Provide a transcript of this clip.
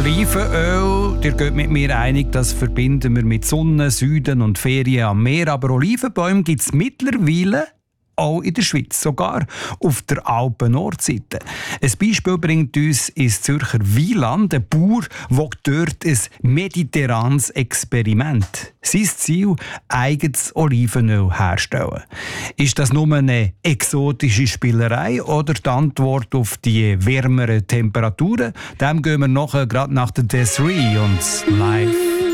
Olivenöl, ihr geht mit mir einig, das verbinden wir mit Sonne, Süden und Ferien am Meer. Aber Olivenbäume gibt es mittlerweile auch in der Schweiz, sogar auf der Alpen-Nordseite. Ein Beispiel bringt uns ins Zürcher Wieland, ein Bauer wagt dort ein mediterranes Experiment. Sein Ziel, eigenes Olivenöl herzustellen. Ist das nur eine exotische Spielerei oder die Antwort auf die wärmeren Temperaturen? Dem gehen wir nachher gerade nach der Desiree und Live.